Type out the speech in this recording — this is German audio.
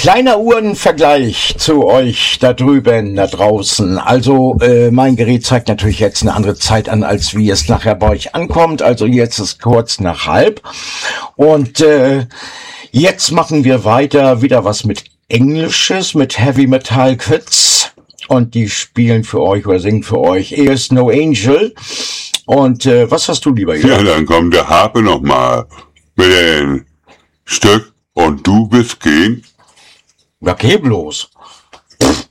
Kleiner Uhrenvergleich zu euch da drüben, da draußen. Also mein Gerät zeigt natürlich jetzt eine andere Zeit an, als wie es nachher bei euch ankommt. Also jetzt ist kurz nach 12:30. Und jetzt machen wir weiter wieder was mit Englisches, mit Heavy Metal Kids. Und die spielen für euch oder singen für euch There's No Angel. Und was hast du lieber? Ja, dann kommt der Harpe nochmal mit dem Stück und du bist gehen. Ja, geh bloß.